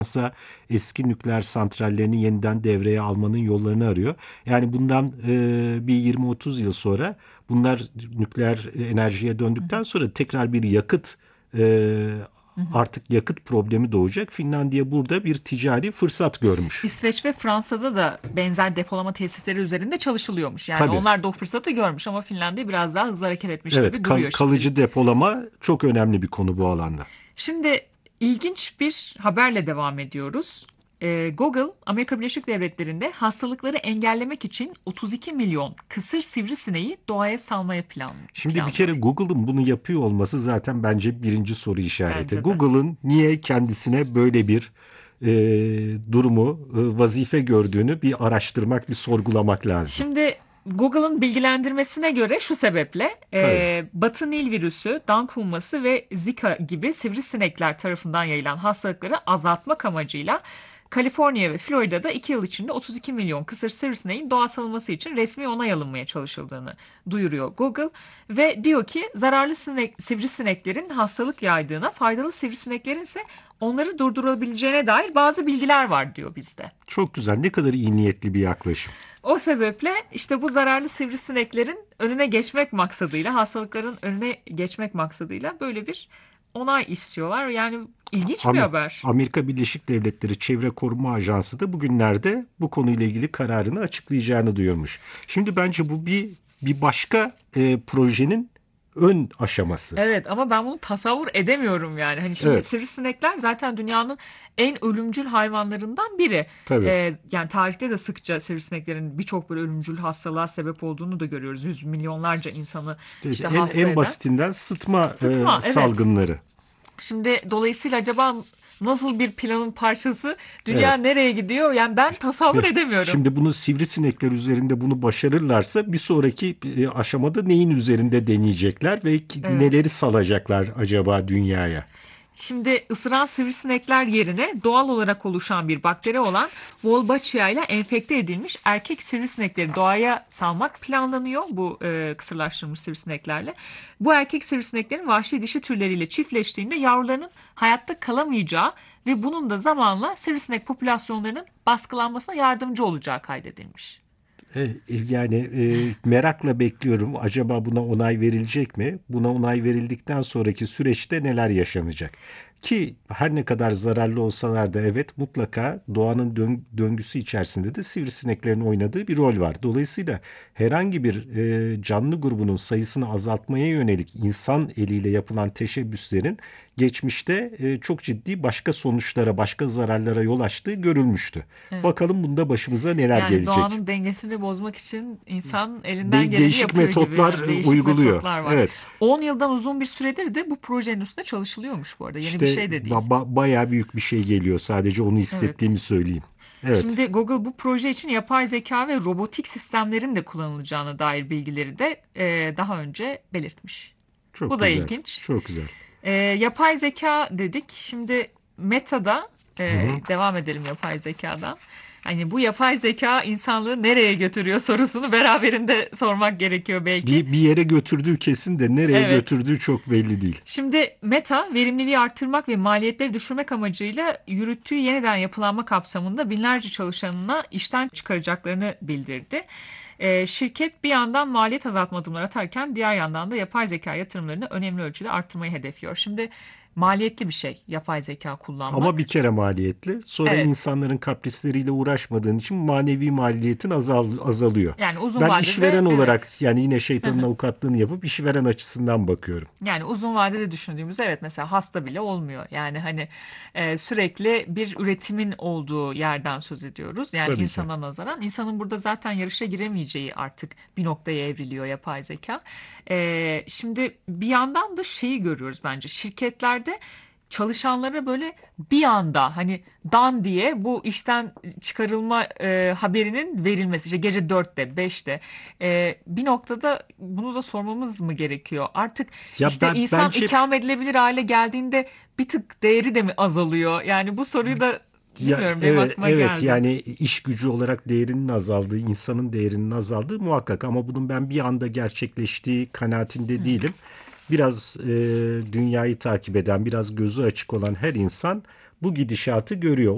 Fransa eski nükleer santrallerini yeniden devreye almanın yollarını arıyor. Yani bundan bir 20-30 yıl sonra bunlar nükleer enerjiye Hı hı. döndükten sonra tekrar bir yakıt e, Hı hı. artık yakıt problemi doğacak. Finlandiya burada bir ticari fırsat görmüş. İsveç ve Fransa'da da benzer depolama tesisleri üzerinde çalışılıyormuş. Yani Tabii. onlar da o fırsatı görmüş ama Finlandiya biraz daha hızlı hareket etmiş Evet, gibi duruyor şimdilik. kalıcı depolama çok önemli bir konu bu alanda. Şimdi ilginç bir haberle devam ediyoruz. Google, Amerika Birleşik Devletleri'nde hastalıkları engellemek için 32 milyon kısır sivrisineği doğaya salmaya Şimdi bir kere planlıyor. Google'ın bunu yapıyor olması zaten bence birinci soru işareti. Bence de. Google'ın niye kendisine böyle bir durumu, vazife gördüğünü bir araştırmak, bir sorgulamak lazım. Şimdi Google'ın bilgilendirmesine göre şu sebeple Tabii. Batı Nil virüsü, Dank humması ve Zika gibi sivrisinekler tarafından yayılan hastalıkları azaltmak amacıyla Kaliforniya ve Florida'da 2 yıl içinde 32 milyon kısır sivrisineğin doğaya salınması için resmi onay alınmaya çalışıldığını duyuruyor Google. Ve diyor ki zararlı sivrisineklerin hastalık yaydığına, faydalı sivrisineklerin ise onları durdurabileceğine dair bazı bilgiler var diyor bizde. Çok güzel. Ne kadar iyi niyetli bir yaklaşım. O sebeple işte bu zararlı sivrisineklerin önüne geçmek maksadıyla, hastalıkların önüne geçmek maksadıyla böyle bir onay istiyorlar. Yani ilginç bir Am- haber. Amerika Birleşik Devletleri Çevre Koruma Ajansı da bugünlerde bu konuyla ilgili kararını açıklayacağını duyurmuş. Şimdi bence bu bir başka projenin ön aşaması. Evet ama ben bunu tasavvur edemiyorum yani. Hani şimdi Evet, sivrisinekler zaten dünyanın en ölümcül hayvanlarından biri. tabii. Yani tarihte de sıkça sivrisineklerin birçok böyle ölümcül hastalığa sebep olduğunu da görüyoruz. Yüz milyonlarca insanı İşte işte en hasta en eden. basitinden sıtma Sıtma, evet. salgınları. Şimdi dolayısıyla acaba nasıl bir planın parçası, dünya Evet. nereye gidiyor? Yani ben tasavvur Ve edemiyorum. şimdi bunu sivrisinekler üzerinde bunu başarırlarsa bir sonraki aşamada neyin üzerinde deneyecekler ve neleri Evet. salacaklar acaba dünyaya? Şimdi ısıran sivrisinekler yerine doğal olarak oluşan bir bakteri olan Wolbachia ile enfekte edilmiş erkek sivrisinekleri doğaya salmak planlanıyor bu kısırlaştırılmış sivrisineklerle. Bu erkek sivrisineklerin vahşi dişi türleriyle çiftleştiğinde yavrularının hayatta kalamayacağı ve bunun da zamanla sivrisinek popülasyonlarının baskılanmasına yardımcı olacağı kaydedilmiş. Yani merakla bekliyorum. Acaba buna onay verilecek mi? Buna onay verildikten sonraki süreçte neler yaşanacak? Ki her ne kadar zararlı olsalar da evet mutlaka doğanın döngüsü içerisinde de sivrisineklerin oynadığı bir rol var. Dolayısıyla herhangi bir canlı grubunun sayısını azaltmaya yönelik insan eliyle yapılan teşebbüslerin geçmişte çok ciddi başka sonuçlara, başka zararlara yol açtığı görülmüştü. Evet. Bakalım bunda başımıza neler Yani gelecek? doğanın dengesini bozmak için insan elinden geleni Değişik yapıyor gibi metotlar yani değişik uyguluyor. metotlar var. Evet. 10 yıldan uzun bir süredir de bu projenin üstünde çalışılıyormuş bu arada. Yeni bir İşte şey de değil. bayağı büyük bir şey geliyor. Sadece onu Evet. hissettiğimi söyleyeyim. Evet. Şimdi Google bu proje için yapay zeka ve robotik sistemlerin de kullanılacağına dair bilgileri de daha önce belirtmiş. Çok Bu da güzel. ilginç. Çok güzel. Yapay zeka dedik. Şimdi Meta'da Hı hı. devam edelim yapay zekadan. Hani bu yapay zeka insanlığı nereye götürüyor sorusunu beraberinde sormak gerekiyor belki. Bir yere götürdüğü kesin de nereye Evet. götürdüğü çok belli değil. Şimdi Meta verimliliği arttırmak ve maliyetleri düşürmek amacıyla yürüttüğü yeniden yapılanma kapsamında binlerce çalışanına işten çıkaracaklarını bildirdi. Şirket bir yandan maliyet azaltma adımları atarken diğer yandan da yapay zeka yatırımlarını önemli ölçüde arttırmayı hedefliyor. Şimdi maliyetli bir şey yapay zeka Ama bir kullanmak. kere maliyetli. Sonra Evet. insanların kaprisleriyle uğraşmadığın için manevi maliyetin azalıyor. Yani uzun Ben vadede işveren evet. olarak yani yine şeytanın avukatlığını yapıp işveren açısından bakıyorum. Yani uzun vadede düşündüğümüzde evet mesela hasta bile olmuyor. Yani hani sürekli bir üretimin olduğu yerden söz ediyoruz. Yani Tabii ki. insana nazaran insanın burada zaten yarışa giremeyeceği artık bir noktaya evriliyor yapay zeka. Şimdi bir yandan da şeyi görüyoruz bence şirketlerde çalışanlara böyle bir anda hani dan diye bu işten çıkarılma haberinin verilmesi işte gece 4'te 5'te bir noktada bunu da sormamız mı gerekiyor? Artık Ya işte insan bence ikame edilebilir hale geldiğinde bir tık değeri de mi azalıyor? Yani bu soruyu da ya bilmiyorum benim evet, aklıma evet geldi. yani iş gücü olarak değerinin azaldığı, insanın değerinin azaldığı muhakkak ama bunun ben bir anda gerçekleştiği kanaatinde değilim. Biraz dünyayı takip eden, biraz gözü açık olan her insan bu gidişatı görüyor.